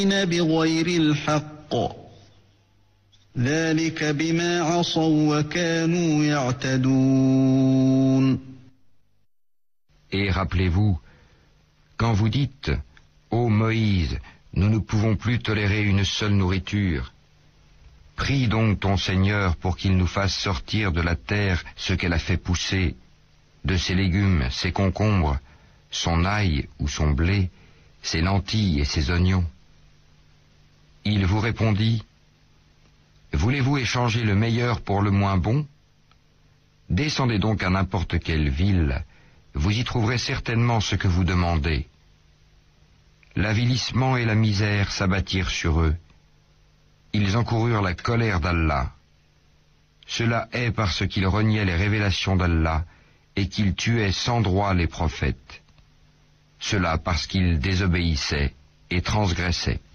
بغير الحق ذلك بما عصوا وكانوا يعتدون. Et rappelez-vous, quand vous dites « Ô Moïse, nous ne pouvons plus tolérer une seule nourriture. Prie donc ton Seigneur pour qu'il nous fasse sortir de la terre ce qu'elle a fait pousser, de ses légumes, ses concombres, son ail ou son blé, ses lentilles et ses oignons. » Il vous répondit « Voulez-vous échanger le meilleur pour le moins bon? Descendez donc à n'importe quelle ville, vous y trouverez certainement ce que vous demandez. » L'avilissement et la misère s'abattirent sur eux. Ils encoururent la colère d'Allah. Cela est parce qu'ils reniaient les révélations d'Allah et qu'ils tuaient sans droit les prophètes. Cela parce qu'ils désobéissaient et transgressaient.